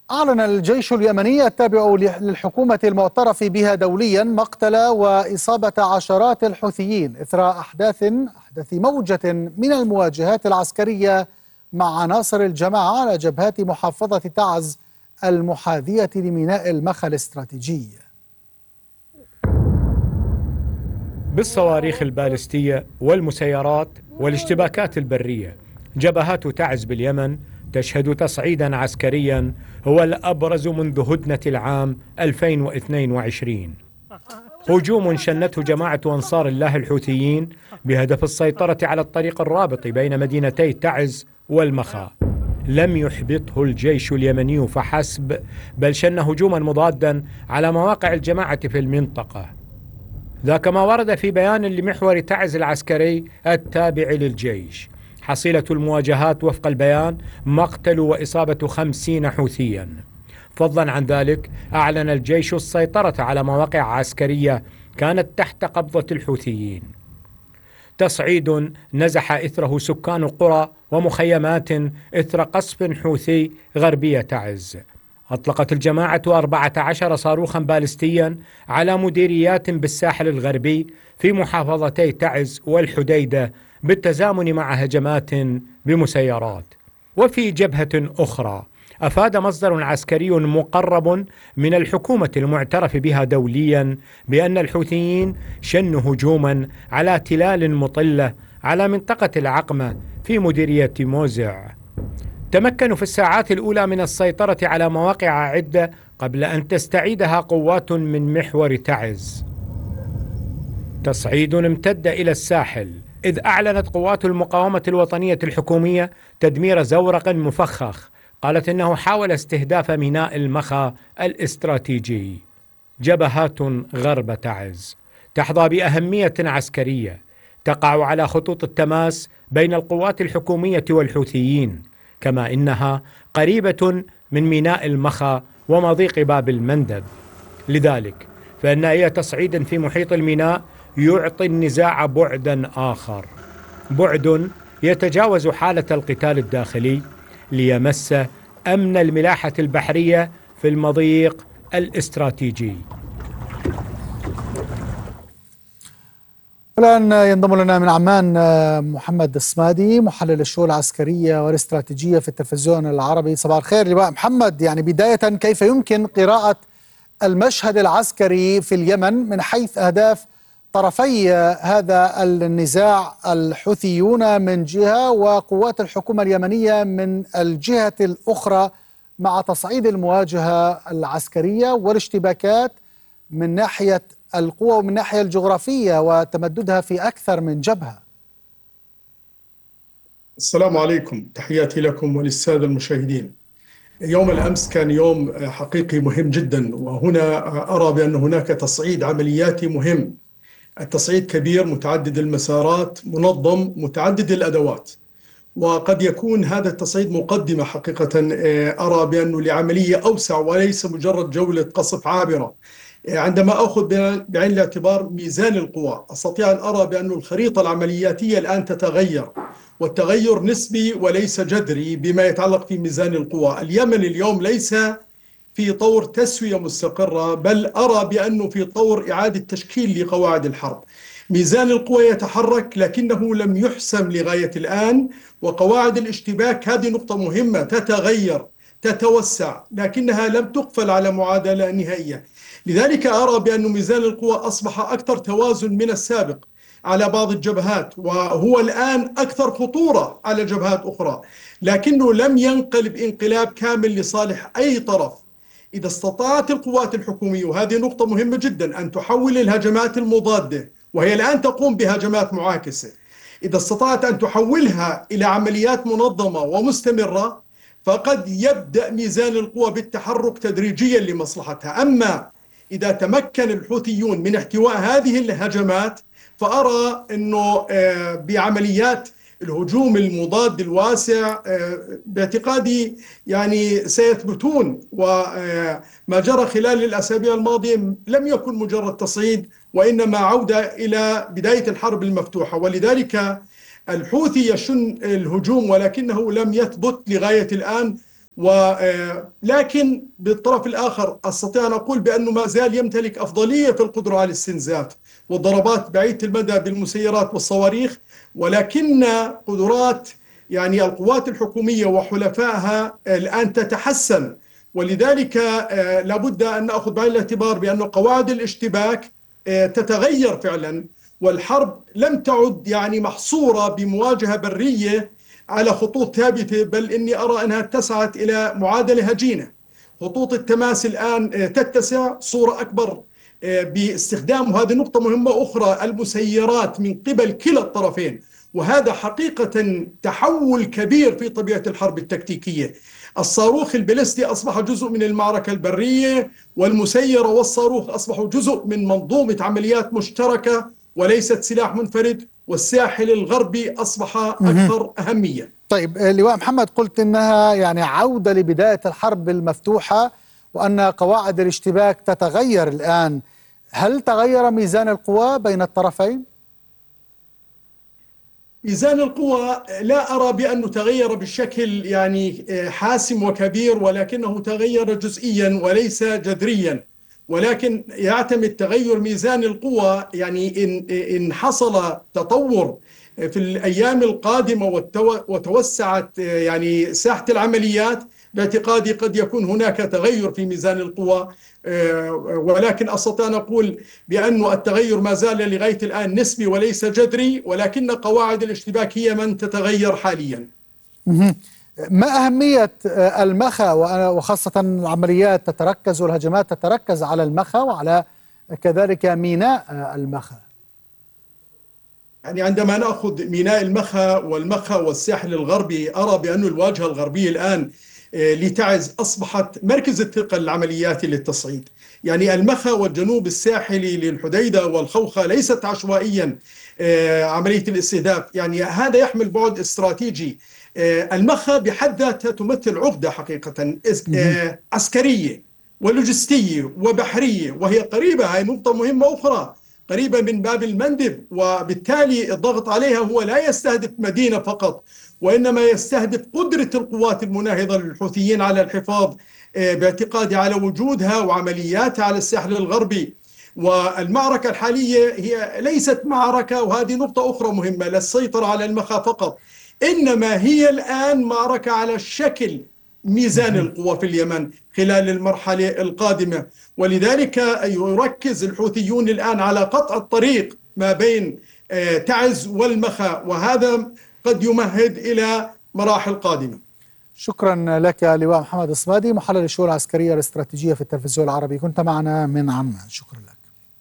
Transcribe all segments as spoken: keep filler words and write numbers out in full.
أعلن الجيش اليمني التابع للحكومة المعترف بها دوليا مقتل وإصابة عشرات الحوثيين إثر أحداث أحداث موجة من المواجهات العسكرية مع عناصر الجماعة على جبهات محافظة تعز المحاذية لميناء المخا الاستراتيجي. بالصواريخ البالستية والمسيرات والاشتباكات البرية، جبهات تعز باليمن تشهد تصعيدا عسكريا هو الأبرز منذ هدنة العام ألفين واثنين وعشرين. هجوم شنته جماعة أنصار الله الحوثيين بهدف السيطرة على الطريق الرابط بين مدينتي تعز والمخا، لم يحبطه الجيش اليمني فحسب، بل شن هجوما مضادا على مواقع الجماعة في المنطقة. ذا كما ورد في بيان لمحور تعز العسكري التابع للجيش. حصيلة المواجهات وفق البيان مقتل وإصابة خمسين حوثيا. فضلا عن ذلك أعلن الجيش السيطرة على مواقع عسكرية كانت تحت قبضة الحوثيين. تصعيد نزح إثره سكان قرى ومخيمات إثر قصف حوثي غربية تعز. أطلقت الجماعة أربعة عشر صاروخا بالستيا على مديريات بالساحل الغربي في محافظتي تعز والحديدة بالتزامن مع هجمات بمسيرات. وفي جبهة أخرى أفاد مصدر عسكري مقرب من الحكومة المعترف بها دوليا بأن الحوثيين شنوا هجوما على تلال مطلة على منطقة العقمة في مديرية موزع. تمكنوا في الساعات الأولى من السيطرة على مواقع عدة قبل أن تستعيدها قوات من محور تعز. تصعيد امتد إلى الساحل، إذ أعلنت قوات المقاومة الوطنية الحكومية تدمير زورق مفخخ قالت إنه حاول استهداف ميناء المخا الاستراتيجي. جبهات غرب تعز تحظى بأهمية عسكرية، تقع على خطوط التماس بين القوات الحكومية والحوثيين، كما إنها قريبة من ميناء المخا ومضيق باب المندب. لذلك فإن أي تصعيد في محيط الميناء يعطي النزاع بعدا آخر، بعد يتجاوز حالة القتال الداخلي ليمس أمن الملاحة البحرية في المضيق الاستراتيجي. الآن ينضم لنا من عمان محمد الصمادي محلل الشؤون العسكرية والاستراتيجية في التلفزيون العربي. صباح الخير لواء محمد. يعني بداية، كيف يمكن قراءة المشهد العسكري في اليمن من حيث أهداف طرفي هذا النزاع، الحوثيون من جهة وقوات الحكومة اليمنية من الجهة الأخرى، مع تصعيد المواجهة العسكرية والاشتباكات من ناحية القوة ومن الناحية الجغرافية وتمددها في أكثر من جبهة؟ السلام عليكم، تحياتي لكم وللسادة المشاهدين. يوم الأمس كان يوم حقيقي مهم جدا، وهنا أرى بأن هناك تصعيد عملياتي مهم. التصعيد كبير، متعدد المسارات، منظم، متعدد الأدوات، وقد يكون هذا التصعيد مقدمة حقيقة أرى بأنه لعملية أوسع وليس مجرد جولة قصف عابرة. عندما أخذ بعين الاعتبار ميزان القوى، أستطيع أن أرى بأن الخريطة العملياتية الآن تتغير، والتغير نسبي وليس جذري بما يتعلق في ميزان القوى. اليمن اليوم ليس في طور تسوية مستقرة، بل أرى بأنه في طور إعادة تشكيل لقواعد الحرب. ميزان القوى يتحرك لكنه لم يحسم لغاية الآن، وقواعد الاشتباك هذه نقطة مهمة، تتغير تتوسع لكنها لم تقفل على معادلة نهائية. لذلك أرى بأن ميزان القوى أصبح أكثر توازن من السابق على بعض الجبهات، وهو الآن أكثر خطورة على جبهات أخرى، لكنه لم ينقلب انقلاب كامل لصالح أي طرف. إذا استطاعت القوات الحكومية، وهذه نقطة مهمة جدا، أن تحول الهجمات المضادة، وهي الآن تقوم بهجمات معاكسة، إذا استطاعت أن تحولها إلى عمليات منظمة ومستمرة، فقد يبدأ ميزان القوى بالتحرك تدريجيا لمصلحتها. أما إذا تمكن الحوثيون من احتواء هذه الهجمات، فأرى أنه بعمليات الهجوم المضاد الواسع باعتقادي يعني سيثبتون، وما جرى خلال الأسابيع الماضية لم يكن مجرد تصعيد، وإنما عودة إلى بداية الحرب المفتوحة. ولذلك الحوثي يشن الهجوم ولكنه لم يثبت لغاية الآن، ولكن بالطرف الآخر أستطيع أن أقول بأنه ما زال يمتلك أفضلية في القدرة على الاستنزاف والضربات بعيدة المدى بالمسيرات والصواريخ، ولكن قدرات يعني القوات الحكومية وحلفائها الآن تتحسن. ولذلك لابد أن نأخذ بعين الاعتبار بأن قواعد الاشتباك تتغير فعلا، والحرب لم تعد يعني محصورة بمواجهة برية على خطوط ثابتة، بل إني أرى أنها اتسعت إلى معادلة هجينة. خطوط التماس الآن تتسع صورة أكبر باستخدام، وهذه نقطة مهمة أخرى، المسيرات من قبل كلا الطرفين، وهذا حقيقة تحول كبير في طبيعة الحرب التكتيكية. الصاروخ البالستي أصبح جزء من المعركة البرية، والمسيرة والصاروخ أصبحوا جزء من منظومة عمليات مشتركة وليست سلاح منفرد، والساحل الغربي أصبح أكثر أهمية. طيب لواء محمد، قلت إنها يعني عودة لبداية الحرب المفتوحة وأن قواعد الاشتباك تتغير الآن، هل تغير ميزان القوى بين الطرفين؟ ميزان القوى لا أرى بأنه تغير بشكل يعني حاسم وكبير، ولكنه تغير جزئيا وليس جذريا. ولكن يعتمد تغير ميزان القوى يعني إن إن حصل تطور في الأيام القادمة وتوسعت يعني ساحة العمليات، باعتقادي قد يكون هناك تغير في ميزان القوى، ولكن أستطيع أن أقول بأن التغير ما زال لغاية الآن نسبي وليس جذري، ولكن قواعد الاشتباك هي من تتغير حاليا. ما أهمية المخا وخاصة العمليات تتركز والهجمات تتركز على المخا وعلى كذلك ميناء المخا؟ يعني عندما نأخذ ميناء المخا والمخا والساحل الغربي، أرى بأن الواجهة الغربية الآن لتعز أصبحت مركز الثقل العملياتي للتصعيد. يعني المخا والجنوب الساحلي للحديدة والخوخة ليست عشوائيا عملية الاستهداف، يعني هذا يحمل بعد استراتيجي. المخا بحد ذاتها تمثل عقدة حقيقة عسكرية ولوجستية وبحرية، وهي قريبة، هاي نقطة مهمة أخرى، قريبة من باب المندب، وبالتالي الضغط عليها هو لا يستهدف مدينة فقط، وإنما يستهدف قدرة القوات المناهضة للحوثيين على الحفاظ باعتقادي على وجودها وعملياتها على الساحل الغربي. والمعركة الحالية هي ليست معركة، وهذه نقطة أخرى مهمة، للسيطرة على المخا فقط، إنما هي الآن معركة على شكل ميزان القوى في اليمن خلال المرحلة القادمة. ولذلك يركز الحوثيون الآن على قطع الطريق ما بين تعز والمخا، وهذا قد يمهد إلى مراحل قادمة. شكرا لك لواء محمد الصمادي، محلل الشؤون العسكرية والاستراتيجية في التلفزيون العربي، كنت معنا من عمان. شكرا لك.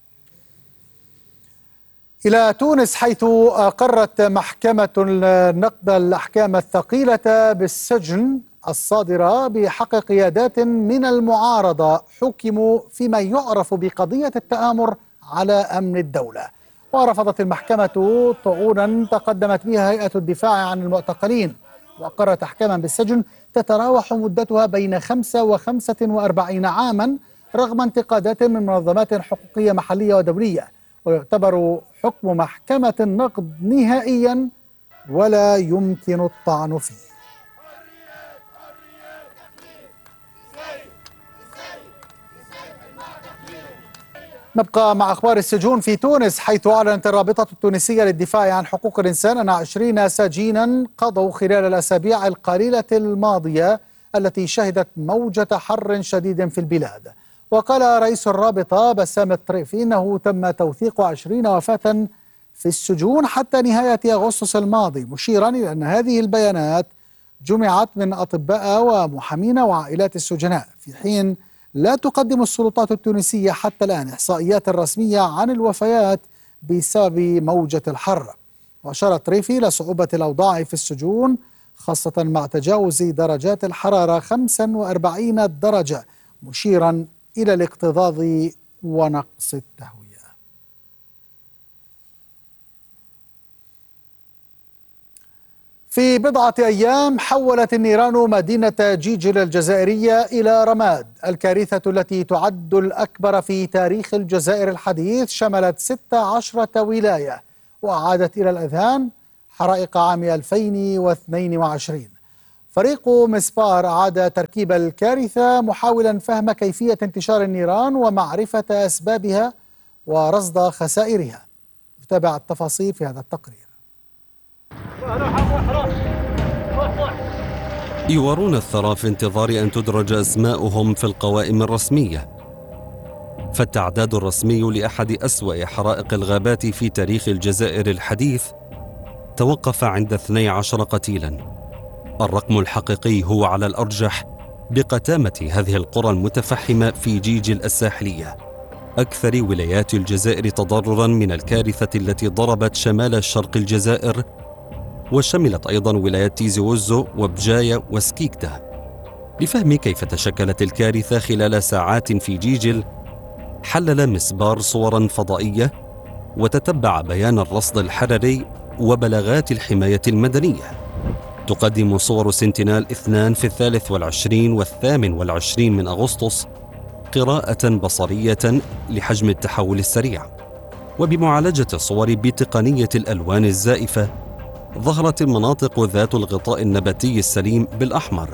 إلى تونس، حيث أقرت محكمة النقد الأحكام الثقيلة بالسجن الصادرة بحق قيادات من المعارضة حكموا فيما يعرف بقضية التآمر على أمن الدولة. ورفضت المحكمة طعونا تقدمت بها هيئة الدفاع عن المعتقلين، وأقرت أحكاما بالسجن تتراوح مدتها بين خمسة وخمسة وأربعين عاما رغم انتقادات من منظمات حقوقية محلية ودولية. ويعتبر حكم محكمة النقد نهائيا ولا يمكن الطعن فيه. نبقى مع أخبار السجون في تونس، حيث أعلنت الرابطة التونسية للدفاع عن حقوق الإنسان أن عشرين سجينا قضوا خلال الأسابيع القليلة الماضية التي شهدت موجة حر شديد في البلاد. وقال رئيس الرابطة بسام الطريفي إنه تم توثيق عشرين وفاة في السجون حتى نهاية أغسطس الماضي، مشيرا إلى أن هذه البيانات جمعت من أطباء ومحامين وعائلات السجناء، في حين لا تقدم السلطات التونسية حتى الآن إحصائيات رسمية عن الوفيات بسبب موجة الحر. وأشار الطريفي إلى صعوبة الأوضاع في السجون خاصة مع تجاوز درجات الحرارة خمسة وأربعين درجة، مشيرا إلى الاكتظاظ ونقص التهوية. في بضعة أيام حولت النيران مدينة جيجل الجزائرية إلى رماد. الكارثة التي تعد الأكبر في تاريخ الجزائر الحديث شملت ستة عشرة ولاية وأعادت إلى الأذهان حرائق عام ألفين واثنين وعشرين. فريق مسبار أعاد تركيب الكارثة محاولا فهم كيفية انتشار النيران ومعرفة أسبابها ورصد خسائرها. نتابع التفاصيل في هذا التقرير. يوارون الثرى في انتظار أن تدرج أسماؤهم في القوائم الرسمية، فالتعداد الرسمي لأحد أسوأ حرائق الغابات في تاريخ الجزائر الحديث توقف عند اثني عشر قتيلاً. الرقم الحقيقي هو على الأرجح بقتامة هذه القرى المتفحمة في جيجل الساحلية، أكثر ولايات الجزائر تضرراً من الكارثة التي ضربت شمال شرق الجزائر، وشملت أيضاً ولايات تيزي وزو وبجاية وسكيكتا. لفهم كيف تشكلت الكارثة خلال ساعات في جيجل، حلل مسبار صوراً فضائية وتتبع بيان الرصد الحرري وبلاغات الحماية المدنية. تقدم صور سنتينال اثنان في الثالث والعشرين والثامن والعشرين من أغسطس قراءة بصرية لحجم التحول السريع، وبمعالجة الصور بتقنية الألوان الزائفة ظهرت المناطق ذات الغطاء النباتي السليم بالأحمر،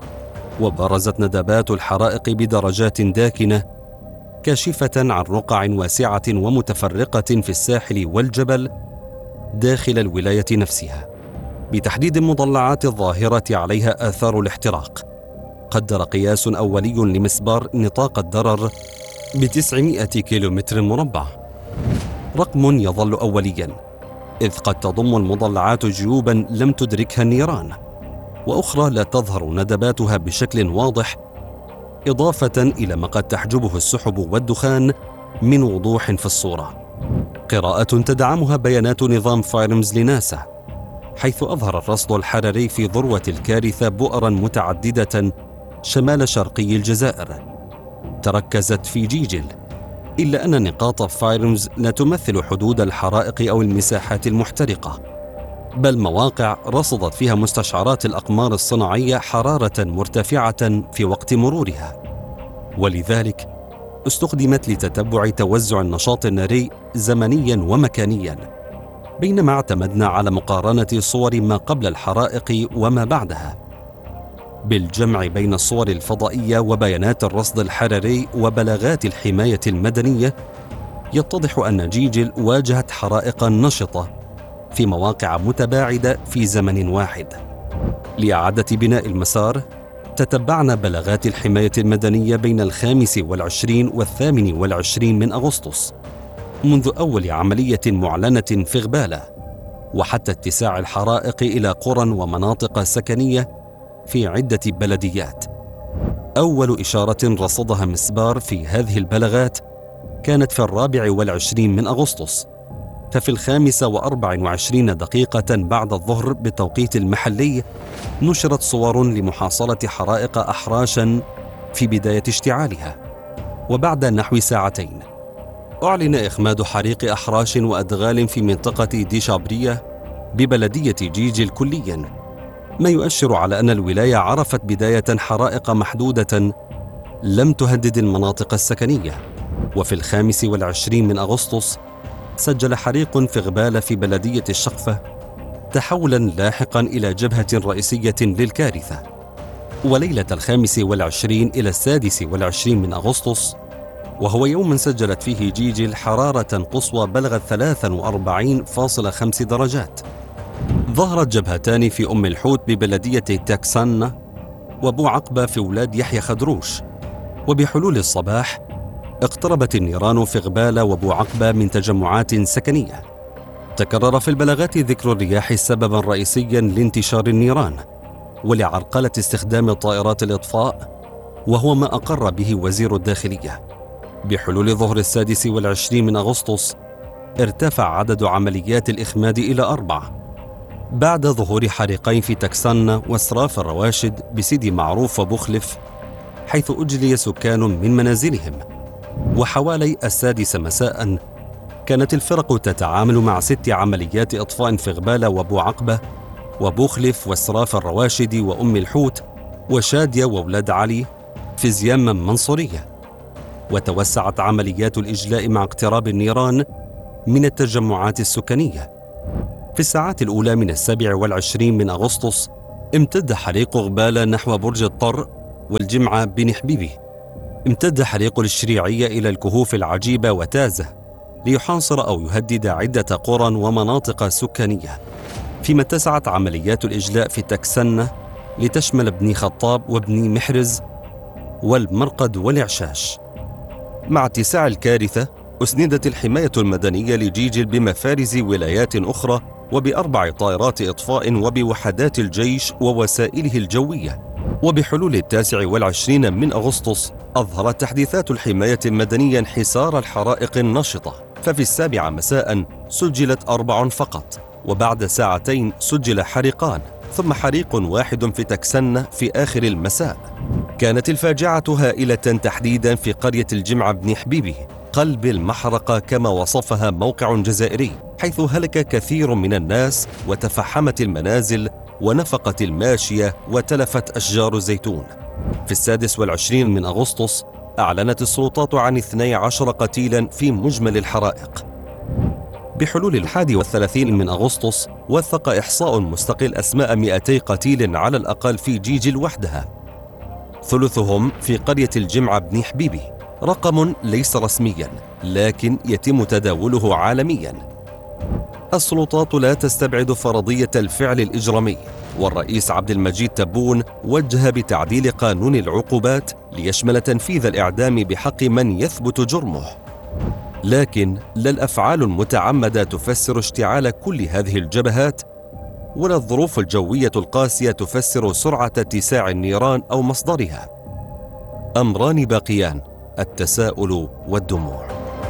وبرزت ندبات الحرائق بدرجات داكنة كاشفة عن رقع واسعة ومتفرقة في الساحل والجبل داخل الولاية نفسها. بتحديد المضلعات الظاهرة عليها آثار الاحتراق، قدر قياس أولي لمسبار نطاق الضرر بتسعمائة كيلومتر مربع، رقم يظل أولياً إذ قد تضم المضلعات جيوباً لم تدركها النيران، وأخرى لا تظهر ندباتها بشكل واضح، إضافة إلى ما قد تحجبه السحب والدخان من وضوح في الصورة. قراءة تدعمها بيانات نظام فايرمز لناسا، حيث أظهر الرصد الحرري في ذروة الكارثة بؤرا متعددة شمال شرقي الجزائر تركزت في جيجل، إلا أن نقاط فايرمز لا تمثل حدود الحرائق أو المساحات المحترقة، بل مواقع رصدت فيها مستشعرات الأقمار الصناعية حرارة مرتفعة في وقت مرورها، ولذلك استخدمت لتتبع توزع النشاط الناري زمنيا ومكانيا، بينما اعتمدنا على مقارنة صور ما قبل الحرائق وما بعدها. بالجمع بين الصور الفضائية وبيانات الرصد الحرري وبلاغات الحماية المدنية، يتضح أن جيجل واجهت حرائق نشطة في مواقع متباعدة في زمن واحد. لإعادة بناء المسار، تتبعنا بلاغات الحماية المدنية بين الخامس والعشرين والثامن والعشرين من أغسطس، منذ أول عملية معلنة في غبالة، وحتى اتساع الحرائق إلى قرى ومناطق سكنية في عدة بلديات. أول إشارة رصدها مسبار في هذه البلاغات كانت في الرابع والعشرين من أغسطس، ففي الخامسة وأربع وعشرين دقيقة بعد الظهر بالتوقيت المحلي نشرت صور لمحاصرة حرائق أحراشا في بداية اشتعالها. وبعد نحو ساعتين أعلن إخماد حريق أحراش وأدغال في منطقة ديشابرية ببلدية جيجل كلياً، ما يؤشر على أن الولاية عرفت بداية حرائق محدودة لم تهدد المناطق السكنية. وفي الخامس والعشرين من أغسطس سجل حريق في غبالة في بلدية الشقفة تحولاً لاحقاً إلى جبهة رئيسية للكارثة. وليلة الخامس والعشرين إلى السادس والعشرين من أغسطس، وهو يوم سجلت فيه جيجل حرارة قصوى بلغت ثلاثة وأربعين فاصلة خمسة درجات، ظهرت جبهتان في أم الحوت ببلدية تاكسانا وبو عقبة في ولاد يحيى خدروش. وبحلول الصباح اقتربت النيران في غبالة وبو عقبة من تجمعات سكنية. تكرر في البلاغات ذكر الرياح سببا رئيسيا لانتشار النيران ولعرقلة استخدام طائرات الإطفاء، وهو ما أقر به وزير الداخلية. بحلول ظهر السادس والعشرين من أغسطس ارتفع عدد عمليات الإخماد إلى أربع، بعد ظهور حريقين في تاكسانا وسراف الرواشد بسيدي معروف وبوخلف، حيث أجلي سكان من منازلهم. وحوالي السادسة مساء كانت الفرق تتعامل مع ست عمليات إطفاء في غبالة وبو عقبة وبوخلف وسراف الرواشد وأم الحوت وشادية وولاد علي في زيام منصورية. وتوسعت عمليات الإجلاء مع اقتراب النيران من التجمعات السكنية. في الساعات الأولى من السابع والعشرين من أغسطس امتد حريق غبالة نحو برج الطر والجمعة بن حبيبي. امتد حريق الشريعية إلى الكهوف العجيبة وتازة ليحاصر أو يهدد عدة قرى ومناطق سكانية، فيما اتسعت عمليات الإجلاء في تكسنة لتشمل بني خطاب وبني محرز والمرقد والعشاش. مع اتساع الكارثة أسندت الحماية المدنية لجيجل بمفارز ولايات أخرى وبأربع طائرات إطفاء وبوحدات الجيش ووسائله الجوية. وبحلول التاسع والعشرين من أغسطس أظهرت تحديثات الحماية المدنية انحسار الحرائق النشطة، ففي السابعة مساء سجلت أربع فقط، وبعد ساعتين سجل حريقان، ثم حريق واحد في تكسنة في آخر المساء. كانت الفاجعة هائلة تحديدا في قرية الجمعة بن حبيبي قلب المحرقة كما وصفها موقع جزائري، حيث هلك كثير من الناس وتفحمت المنازل ونفقت الماشية وتلفت أشجار الزيتون. في السادس والعشرين من أغسطس أعلنت السلطات عن اثني عشر قتيلا في مجمل الحرائق. بحلول الحادي والثلاثين من أغسطس وثق إحصاء مستقل أسماء مئتي قتيل على الأقل في جيجل وحدها، ثلثهم في قرية الجمعة بن حبيبي، رقم ليس رسميا لكن يتم تداوله عالميا. السلطات لا تستبعد فرضية الفعل الإجرامي، والرئيس عبد المجيد تبون وجه بتعديل قانون العقوبات ليشمل تنفيذ الإعدام بحق من يثبت جرمه. لكن لا الأفعال المتعمدة تفسر اشتعال كل هذه الجبهات، ولا الظروف الجوية القاسية تفسر سرعة اتساع النيران أو مصدرها. أمران باقيان: التساؤل والدموع.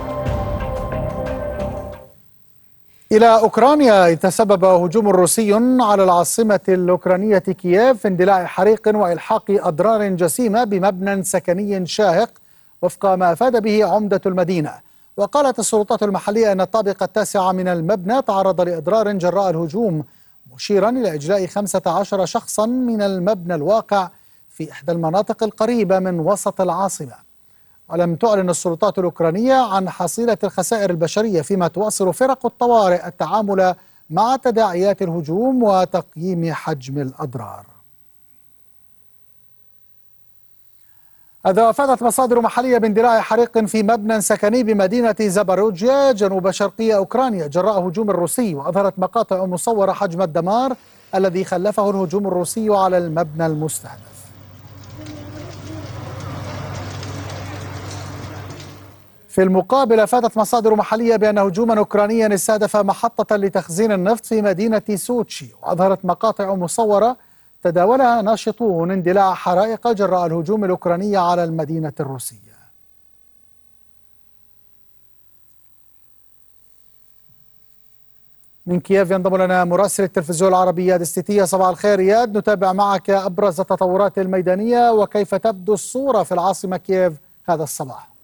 إلى أوكرانيا. تسبب هجوم روسي على العاصمة الأوكرانية كييف في اندلاع حريق وإلحاق أضرار جسيمة بمبنى سكني شاهق وفق ما أفاد به عمدة المدينة. وقالت السلطات المحلية أن الطابق التاسع من المبنى تعرض لإضرار جراء الهجوم، مشيرا إلى إجلاء خمسة عشر شخصا من المبنى الواقع في إحدى المناطق القريبة من وسط العاصمة. ولم تعلن السلطات الأوكرانية عن حصيلة الخسائر البشرية، فيما تواصل فرق الطوارئ التعامل مع تداعيات الهجوم وتقييم حجم الأضرار. هذا أفادت مصادر محلية باندلاع حريق في مبنى سكني بمدينة زاباروجيا جنوب شرقي أوكرانيا جراء هجوم روسي، وأظهرت مقاطع مصورة حجم الدمار الذي خلفه الهجوم الروسي على المبنى المستهدف. في المقابل أفادت مصادر محلية بأن هجوما أوكرانيا استهدف محطة لتخزين النفط في مدينة سوتشي، وأظهرت مقاطع مصورة تداولها ناشطون اندلاع حرائق جراء الهجوم الأوكراني على المدينة الروسية. من كييف ينضم لنا مراسل التلفزيون العربي إياد استيتية. صباح الخير إياد، نتابع معك أبرز التطورات الميدانية وكيف تبدو الصورة في العاصمة كييف هذا الصباح.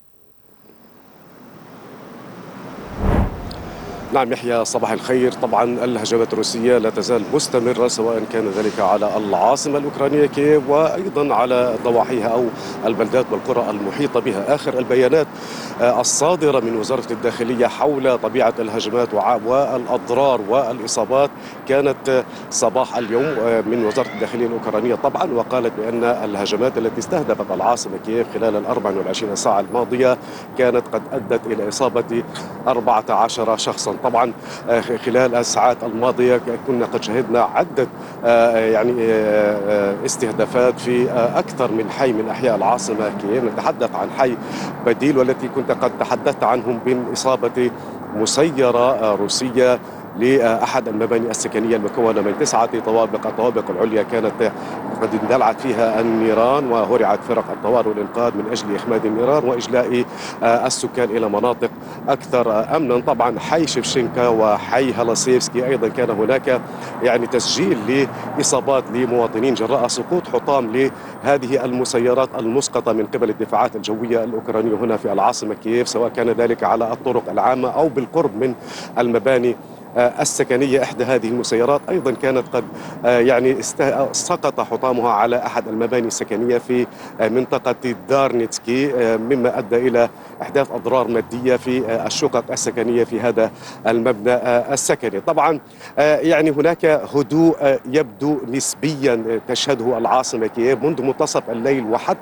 نعم يحيى، صباح الخير. طبعا الهجمات الروسية لا تزال مستمرة، سواء كان ذلك على العاصمة الأوكرانية كييف وأيضا على ضواحيها أو البلدات والقرى المحيطة بها. آخر البيانات الصادرة من وزارة الداخلية حول طبيعة الهجمات والأضرار والإصابات كانت صباح اليوم من وزارة الداخلية الأوكرانية طبعا، وقالت بأن الهجمات التي استهدفت العاصمة كييف خلال الأربع والعشرين ساعة الماضية كانت قد أدت إلى إصابة أربعة عشر شخصا. طبعا خلال الساعات الماضية كنا قد شهدنا عدة يعني استهدافات في أكثر من حي من أحياء العاصمة كييف. نتحدث عن حي بديل والتي كنت قد تحدثت عنهم بإصابة مسيرة روسية لأحد المباني السكنية المكونة من تسعة طوابق. الطوابق العليا كانت قد اندلعت فيها النيران، وهرعت فرق الطوارئ والإنقاذ من أجل إخماد النيران وإجلاء السكان إلى مناطق أكثر أمنا. طبعا حي شفشنكا وحي هلاسيفسكي أيضا كان هناك يعني تسجيل لإصابات لمواطنين جراء سقوط حطام لهذه المسيرات المسقطة من قبل الدفاعات الجوية الأوكرانية هنا في العاصمة كييف، سواء كان ذلك على الطرق العامة أو بالقرب من المباني السكنية. إحدى هذه المسيرات أيضا كانت قد يعني سقط حطامها على أحد المباني السكنية في منطقة دارنيتسكي، مما أدى إلى إحداث أضرار مادية في الشقق السكنية في هذا المبنى السكني. طبعا يعني هناك هدوء يبدو نسبيا تشهده العاصمة كييف منذ منتصف الليل وحتى